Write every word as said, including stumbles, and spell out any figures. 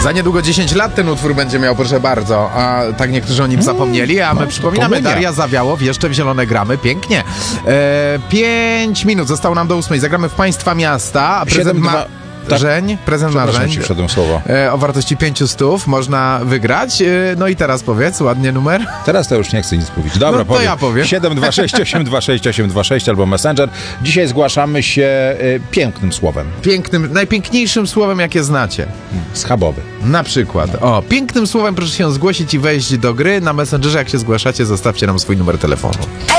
Za niedługo dziesięć lat ten utwór będzie miał, proszę bardzo. A tak niektórzy o nim zapomnieli, a my no, przypominamy, komunia. Daria Zawiałow, jeszcze w zielone gramy, pięknie. E, pięć minut, zostało nam do ósmej. Zagramy w Państwa Miasta, a prezent siedem, ma... dwa Tak. Żeń, prezent na Przepraszam, Żeń. ci wszedłem słowo. E, o wartości pięciu stów można wygrać. E, no i teraz powiedz, ładnie numer. Teraz to już nie chcę nic mówić. Dobra, No to powiem. ja powiem. siedem dwa sześć osiem dwa sześć osiem dwa sześć albo Messenger. Dzisiaj zgłaszamy się y, pięknym słowem. Pięknym, najpiękniejszym słowem, jakie znacie. Schabowy. Na przykład. O, pięknym słowem proszę się zgłosić i wejść do gry. Na Messengerze, jak się zgłaszacie, zostawcie nam swój numer telefonu.